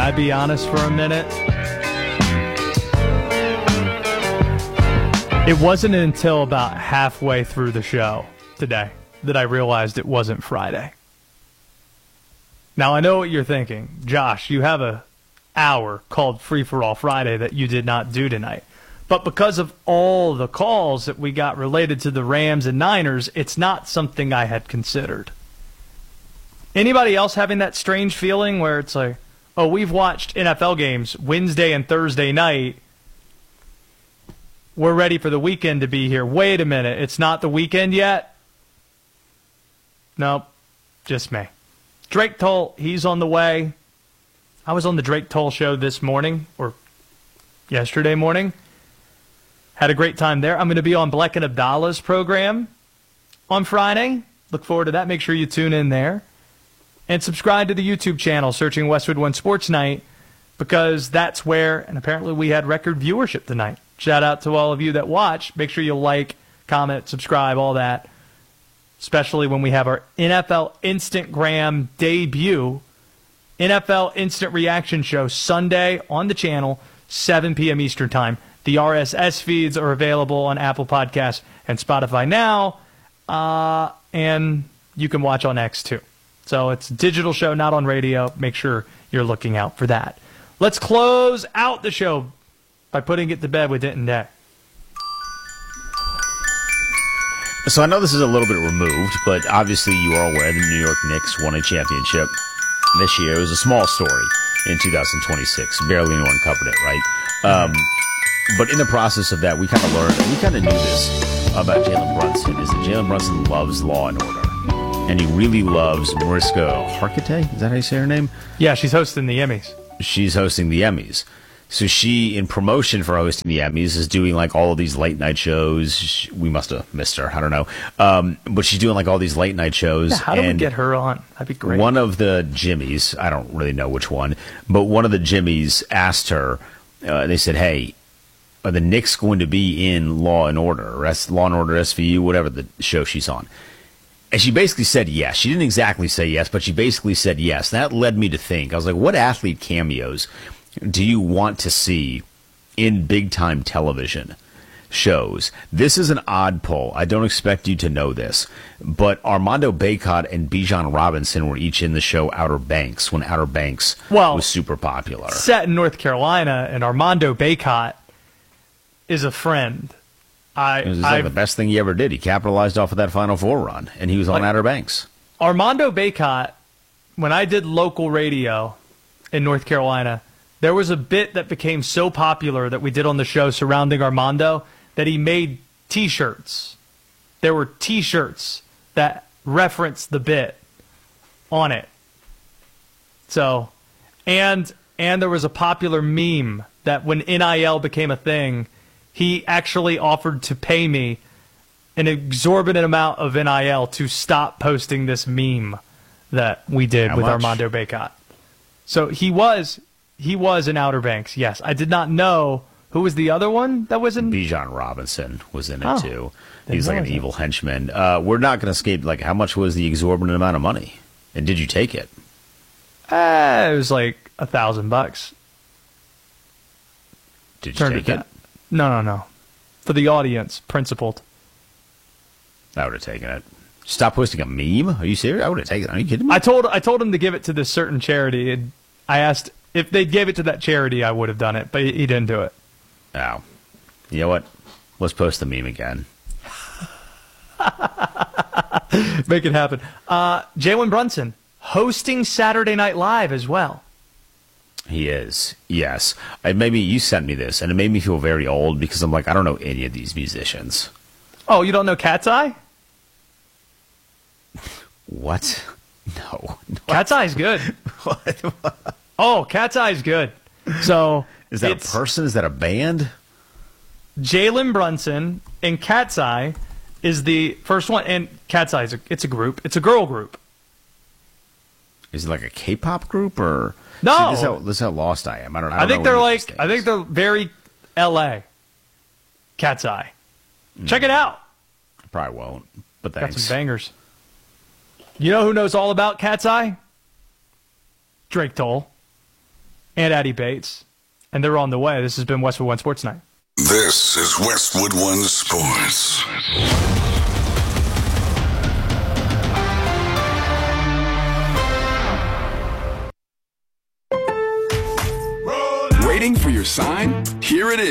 I be honest for a minute? It wasn't until about halfway through the show today that I realized it wasn't Friday. Now, I know what you're thinking. Josh, you have an hour called Free For All Friday that you did not do tonight. But because of all the calls that we got related to the Rams and Niners, it's not something I had considered. Anybody else having that strange feeling where it's like, oh, we've watched NFL games Wednesday and Thursday night. We're ready for the weekend to be here. Wait a minute, it's not the weekend yet? Nope, just me. Drake Toll, he's on the way. I was on the Drake Toll show this morning, or yesterday morning. Had a great time there. I'm going to be on Black and Abdallah's program on Friday. Look forward to that. Make sure you tune in there. And subscribe to the YouTube channel, searching Westwood One Sports Night, because that's where, and apparently we had record viewership tonight. Shout out to all of you that watch. Make sure you like, comment, subscribe, all that. Especially when we have our NFL Instagram debut, NFL Instant Reaction Show, Sunday on the channel, 7 p.m. Eastern Time. The RSS feeds are available on Apple Podcasts and Spotify now, and you can watch on X too. So it's a digital show, not on radio. Make sure you're looking out for that. Let's close out the show by putting it to bed with Denton Day. So I know this is a little bit removed, but obviously you are aware the New York Knicks won a championship this year. It was a small story in 2026. Barely anyone covered it, right? But in the process of that, we kind of learned, we kind of knew this about Jalen Brunson, is that Jalen Brunson loves Law and Order. And he really loves Mariska Hargitay. Is that how you say her name? Yeah, she's hosting the Emmys. She's hosting the Emmys. So she, in promotion for hosting the Emmys, is doing like all of these late night shows. We must have missed her. I don't know. But she's doing like all these late night shows. Yeah, how do we get her on? That'd be great. One of the Jimmys, I don't really know which one, but one of the Jimmys asked her, they said, hey, are the Knicks going to be in Law and Order, or Law and Order SVU, whatever the show she's on? And she basically said yes. She didn't exactly say yes, but she basically said yes. That led me to think. I was like, what athlete cameos do you want to see in big-time television shows? This is an odd poll. I don't expect you to know this, but Armando Bacot and Bijan Robinson were each in the show Outer Banks when Outer Banks was super popular. Set in North Carolina, and Armando Bacot is a friend. It was like the best thing he ever did. He capitalized off of that Final Four run, and he was on Outer Banks. Armando Bacot, when I did local radio in North Carolina, there was a bit that became so popular that we did on the show surrounding Armando that he made T-shirts. There were T-shirts that referenced the bit on it. So, and there was a popular meme that when NIL became a thing, he actually offered to pay me an exorbitant amount of NIL to stop posting this meme that we did with Armando Bacot. So he was in Outer Banks, yes. I did not know who was the other one that was in. Bijan Robinson was in it too. He was like an evil henchman. We're not going to escape. Like, how much was the exorbitant amount of money? And did you take it? It was like $1,000. Did you take it? No. For the audience, principled. I would have taken it. Stop posting a meme? Are you serious? I would have taken it. Are you kidding me? I told him to give it to this certain charity, and I asked if they gave it to that charity, I would have done it, but he didn't do it. Oh. You know what? Let's post the meme again. Make it happen. Jalen Brunson hosting Saturday Night Live as well. He is, yes. Maybe you sent me this, and it made me feel very old because I'm like, I don't know any of these musicians. Oh, you don't know Cat's Eye? What? No. Cat's Eye's good. What? Oh, Cat's Eye's good. So is that a person? Is that a band? Jalen Brunson and Cat's Eye is the first one, and Cat's Eye it's a group. It's a girl group. Is it like a K-pop group or? No. See, this is how lost I am. I think they're very L.A. Cat's Eye. Check it out. I probably won't, but got thanks. some bangers. You know who knows all about Cat's Eye? Drake Toll. and Addie Bates, and they're on the way. This has been Westwood One Sports Night. This is Westwood One Sports. Waiting for your sign? Here it is.